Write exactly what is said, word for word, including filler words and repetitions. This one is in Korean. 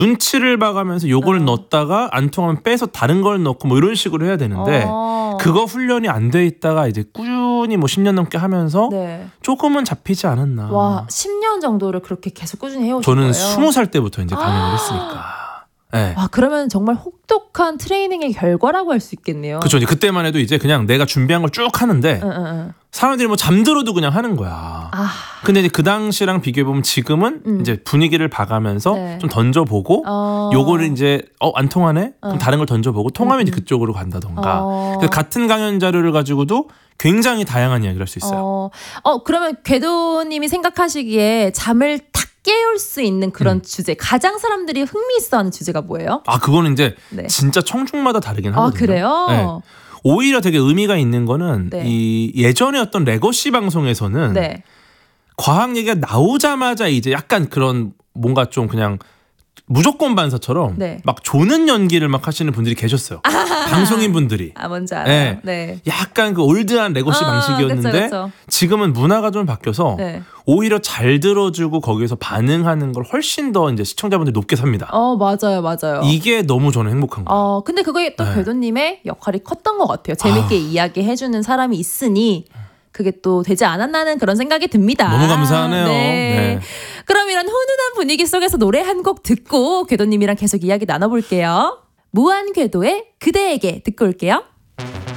눈치를 봐가면서 요걸 어. 넣었다가 안 통하면 빼서 다른 걸 넣고 뭐 이런 식으로 해야 되는데 어. 그거 훈련이 안 돼 있다가 이제 꾸준히 뭐 십 년 넘게 하면서 네. 조금은 잡히지 않았나. 와, 십 년 정도를 그렇게 계속 꾸준히 해오신 저는 거예요? 스무 살 때부터 이제 강연을 아. 했으니까. 네. 와, 그러면 정말 혹독한 트레이닝의 결과라고 할 수 있겠네요. 그렇죠. 이제 그때만 해도 이제 그냥 내가 준비한 걸 쭉 하는데 응, 응, 응. 사람들이 뭐 잠들어도 그냥 하는 거야. 아. 근데 이제 그 당시랑 비교해 보면 지금은 음. 이제 분위기를 봐가면서 네. 좀 던져보고 어. 요거를 이제 어 안 통하네? 그럼 어. 다른 걸 던져보고 통하면 음, 이제 그쪽으로 간다던가. 어. 그래서 같은 강연 자료를 가지고도 굉장히 다양한 이야기를 할 수 있어요. 어, 어 그러면 궤도님이 생각하시기에 잠을 탁 깨울 수 있는 그런 음. 주제, 가장 사람들이 흥미있어하는 주제가 뭐예요? 아 그거는 이제 네. 진짜 청중마다 다르긴 아, 하거든요. 그래요? 네. 오히려 되게 의미가 있는 거는 네. 이 예전에 어떤 레거시 방송에서는 네. 과학 얘기가 나오자마자 이제 약간 그런 뭔가 좀 그냥 무조건 반사처럼 네. 막 조는 연기를 막 하시는 분들이 계셨어요. 방송인 분들이. 아, 뭔지 알아요. 네. 네. 약간 그 올드한 레거시 아, 방식이었는데 그쵸, 그쵸. 지금은 문화가 좀 바뀌어서 네. 오히려 잘 들어주고 거기서 반응하는 걸 훨씬 더 이제 시청자분들이 높게 삽니다. 어, 맞아요, 맞아요. 이게 너무 저는 행복한 거예요. 어, 근데 그게 또 네. 궤도님의 역할이 컸던 것 같아요. 재밌게 아우. 이야기해주는 사람이 있으니 그게 또 되지 않았나는 그런 생각이 듭니다. 너무 감사하네요. 네. 네. 그럼 이런 훈훈한 분위기 속에서 노래 한 곡 듣고 궤도님이랑 계속 이야기 나눠볼게요. 무한 궤도의 그대에게 듣고 올게요.